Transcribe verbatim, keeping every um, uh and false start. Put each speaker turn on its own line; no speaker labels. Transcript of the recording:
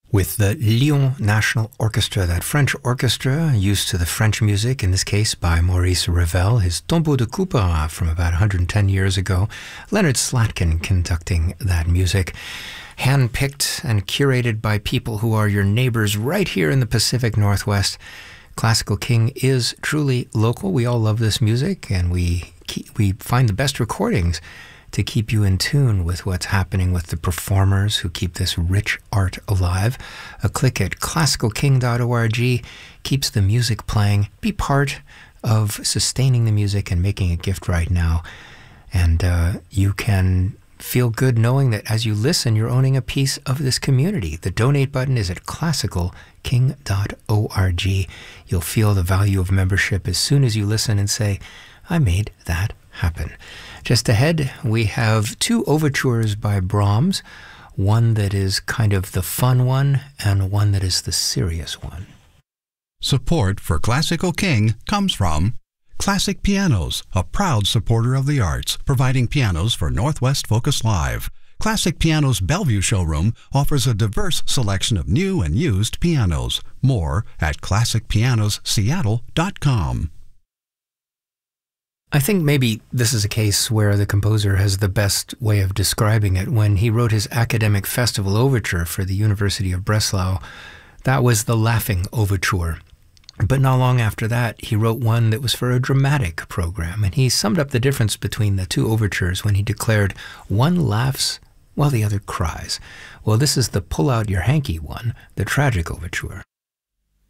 With the Lyon National Orchestra, that French orchestra used to the French music, in this case by Maurice Ravel, his Tombeau de Couperin from about one hundred ten years ago, Leonard Slatkin conducting that music, handpicked and curated by people who are your neighbors right here in the Pacific Northwest. Classical King is truly local. We all love this music, and we keep, we find the best recordings to keep you in tune with what's happening with the performers who keep this rich art alive. A click at classical king dot org keeps the music playing. Be part of sustaining the music and making a gift right now. And uh, you can feel good knowing that as you listen, you're owning a piece of this community. The donate button is at classical king dot org. You'll feel the value of membership as soon as you listen and say, I made that happen. Just ahead, we have two overtures by Brahms, one that is kind of the fun one and one that is the serious one.
Support for Classical King comes from Classic Pianos, a proud supporter of the arts, providing pianos for Northwest Focus Live. Classic Pianos Bellevue Showroom offers a diverse selection of new and used pianos. More at classic pianos seattle dot com.
I think maybe this is a case where the composer has the best way of describing it. When he wrote his academic festival overture for the University of Breslau, that was the Laughing Overture. But not long after that, he wrote one that was for a dramatic program, and he summed up the difference between the two overtures when he declared, one laughs while the other cries. Well, this is the Pull Out Your Hanky one, the tragic overture.